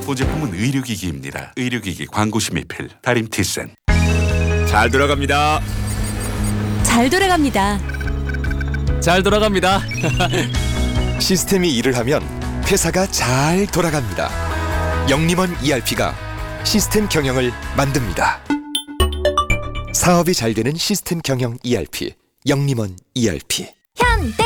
보제품은 의료기기입니다. 의료기기 광고시 미필 다림 티센. 잘 돌아갑니다. 잘 돌아갑니다. 잘 돌아갑니다. 시스템이 일을 하면 회사가 잘 돌아갑니다. 영림원 ERP가 시스템 경영을 만듭니다. 사업이 잘 되는 시스템 경영 ERP, 영림원 ERP. 현대